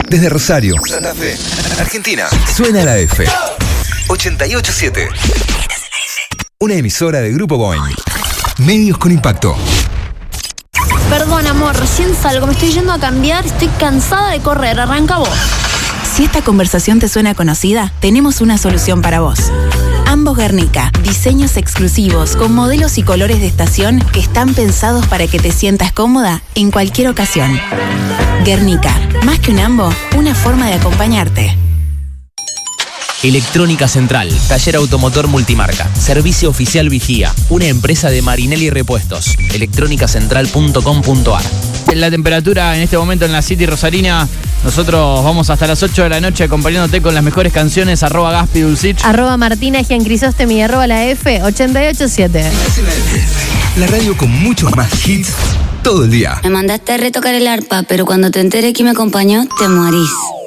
Desde Rosario, Santa Fe, Argentina, suena la F. 88.7. Una emisora de Grupo Boing. Medios con impacto. Perdón, amor, recién salgo, me estoy yendo a cambiar, estoy cansada de correr, arranca vos. Si esta conversación te suena conocida, tenemos una solución para vos. Ambos Guernica, diseños exclusivos con modelos y colores de estación que están pensados para que te sientas cómoda en cualquier ocasión. Guernica, más que un ambo, una forma de acompañarte. Electrónica Central, taller automotor multimarca, servicio oficial Vigía, una empresa de Marinelli Repuestos, electronicacentral.com.ar. La temperatura en este momento en la City Rosarina, nosotros vamos hasta las 8 de la noche acompañándote con las mejores canciones, @Gaspi_Dulcich, @Martina Giancrisóstomi, @la F 887. La radio con muchos más hits todo el día. Me mandaste a retocar el arpa, pero cuando te enteré que me acompañó, te morís.